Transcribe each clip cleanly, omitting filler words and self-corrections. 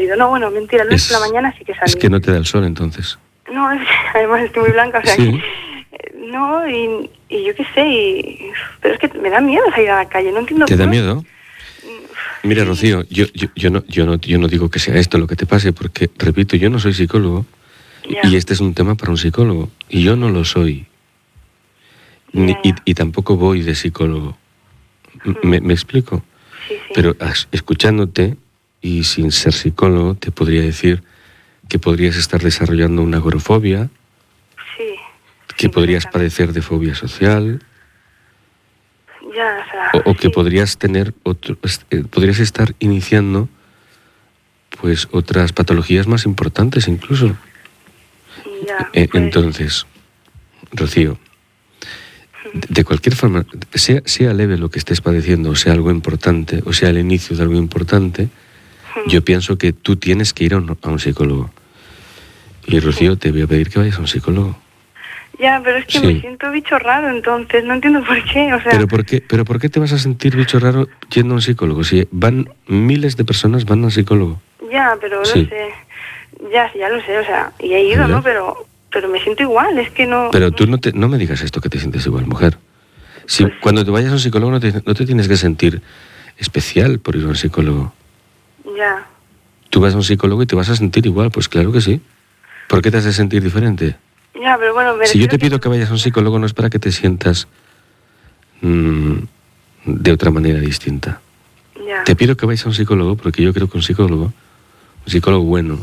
salido. No, bueno, mentira, el lunes por la mañana sí que salí. Es que no te da el sol, entonces. No, además estoy muy blanca, o sea, Sí. no, y yo qué sé, pero es que me da miedo salir a la calle, no entiendo. ¿Te da por qué. miedo? Mira, Rocío, yo no digo que sea esto lo que te pase, porque, repito, yo no soy psicólogo, Ya. y este es un tema para un psicólogo, y yo no lo soy. Ya. Y tampoco voy de psicólogo. ¿Me explico? Sí. Pero escuchándote, y sin ser psicólogo, te podría decir que podrías estar desarrollando una agorafobia, Sí. que podrías perfectamente. padecer de fobia social, Ya, o sea, o que sí. podrías tener podrías estar iniciando pues otras patologías más importantes incluso. Ya, pues, Entonces, Rocío, de cualquier forma, sea leve lo que estés padeciendo, o sea algo importante, o sea el inicio de algo importante, yo pienso que tú tienes que ir a un psicólogo. Y Rocío, te voy a pedir que vayas a un psicólogo. ya, pero es que Sí. me siento bicho raro, entonces, no entiendo por qué, o sea, ¿Pero por qué te vas a sentir bicho raro yendo a un psicólogo? Si van miles de personas, van a un psicólogo. ya, pero no Sí. sé, ya lo sé, o sea, y he ido, Ya. ¿no? Pero me siento igual, es que no... Pero tú no me digas esto que te sientes igual, mujer. Si Pues sí. cuando te vayas a un psicólogo no te tienes que sentir especial por ir a un psicólogo. Ya, Tú vas a un psicólogo y te vas a sentir igual, pues claro que sí. ¿Por qué te has de sentir diferente? ya, pero bueno, me Si yo te refiero pido que vayas a un psicólogo no es para que te sientas de otra manera distinta. Ya, Te pido que vayas a un psicólogo porque yo creo que un psicólogo bueno,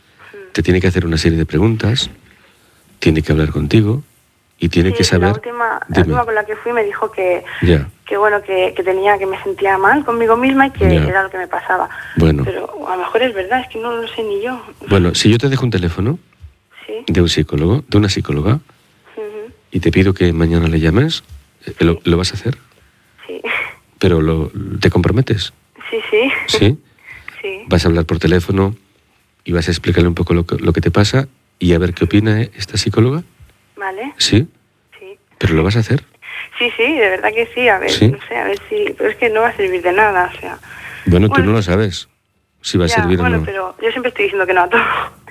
te tiene que hacer una serie de preguntas, tiene que hablar contigo y tiene que sí, la saber... última Dime. con la que fui me dijo que Ya, bueno, que me sentía mal conmigo misma y que Ya. era lo que me pasaba. bueno. Pero a lo mejor es verdad, es que no lo sé ni yo. Bueno, si yo te dejo un teléfono Sí. de un psicólogo, de una psicóloga, Ujú. y te pido que mañana le llames, ¿lo vas a hacer? Sí. Pero ¿te comprometes? Sí. ¿Sí? Sí. Vas a hablar por teléfono y vas a explicarle un poco lo que te pasa y a ver qué opina esta psicóloga. Vale. ¿Sí? Sí. ¿Pero lo vas a hacer? Sí, de verdad que sí, a ver, ¿Sí? no sé, a ver si... Pero es que no va a servir de nada, o sea... Bueno, tú Bueno, no lo sabes si va a ya, servir o bueno, no. pero yo siempre estoy diciendo que no a todo.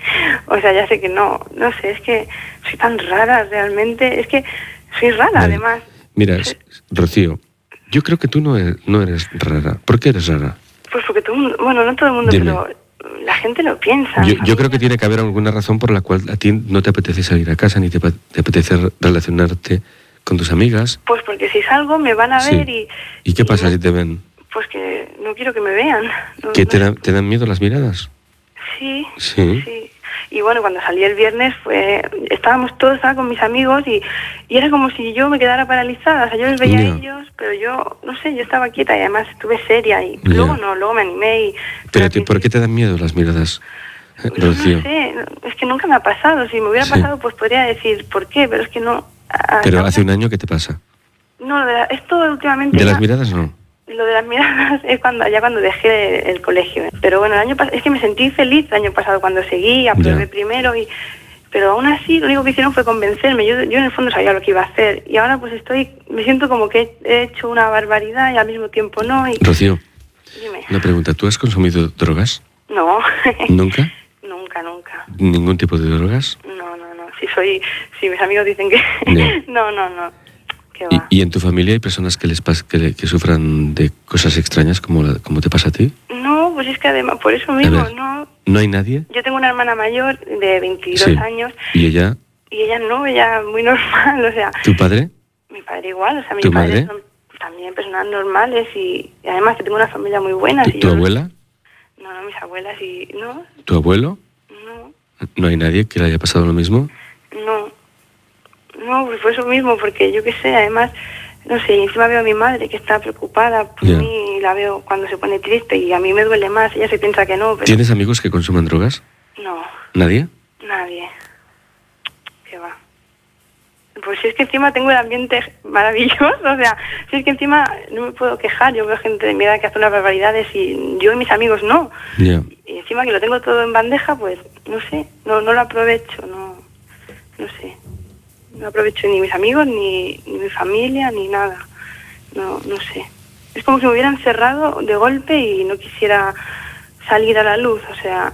O sea, ya sé que no sé, es que soy tan rara realmente, es que soy rara Vale. además. Mira, Rocío, yo creo que tú no eres rara. ¿Por qué eres rara? Pues porque todo el mundo, bueno, no todo el mundo, Dime. pero la gente lo piensa. Yo creo que tiene que haber alguna razón por la cual a ti no te apetece salir a casa ni te apetece relacionarte con tus amigas. Pues porque si salgo me van a Sí. ver y... ¿Y qué pasa no- si te ven? Pues que no quiero que me vean. No, ¿Que no te, sé. te dan miedo las miradas? Sí. Sí. Y bueno, cuando salí el viernes estaba con mis amigos y era como si yo me quedara paralizada. O sea, yo les veía Ya. a ellos, pero yo, no sé, yo estaba quieta y además estuve seria y Ya. luego me animé y... Pero al ¿por qué te dan miedo las miradas, Rocío? No sé, es que nunca me ha pasado. Si me hubiera Sí. pasado, pues podría decir por qué, pero es que no... Pero hace un año, ¿qué te pasa? No, esto últimamente... ¿De las ya- miradas no? Lo de las miradas es cuando dejé el colegio. Pero bueno, el año pasado es que me sentí feliz el año pasado cuando seguí, aprobé Ya. primero pero aún así lo único que hicieron fue convencerme. Yo en el fondo sabía lo que iba a hacer y ahora pues me siento como que he hecho una barbaridad y al mismo tiempo no. Y Rocío, dime. una pregunta. ¿Tú has consumido drogas? No. ¿Nunca? Nunca. ¿Ningún tipo de drogas? No. Si mis amigos dicen que No. no. ¿Qué va? ¿Y en tu familia hay personas que sufran de cosas extrañas como te pasa a ti? No, pues es que además, por eso mismo, ver. no. ¿No hay nadie? Yo tengo una hermana mayor de 22 Sí. años ¿Y ella? y ella no, ella muy normal, o sea, ¿Tu padre? mi padre igual, o sea, mis ¿Tu padres madre? son también personas normales y además que tengo una familia muy buena. ¿Tu y yo- abuela? No, mis abuelas y... No, ¿Tu abuelo? ¿No hay nadie que le haya pasado lo mismo? no, pues fue eso mismo, porque yo qué sé, además, no sé, encima veo a mi madre que está preocupada por Ya. mí y la veo cuando se pone triste y a mí me duele más, ella se piensa que no, pero... ¿Tienes amigos que consuman drogas? No, ¿Nadie? nadie. ¿Qué va? Pues si es que encima tengo el ambiente maravilloso, o sea, si es que encima no me puedo quejar, yo veo gente de mi edad que hace unas barbaridades y yo y mis amigos no. Ya. Y encima que lo tengo todo en bandeja, pues no sé, no lo aprovecho, no sé. No aprovecho ni mis amigos, ni mi familia, ni nada. No sé. Es como si me hubieran cerrado de golpe y no quisiera salir a la luz, o sea,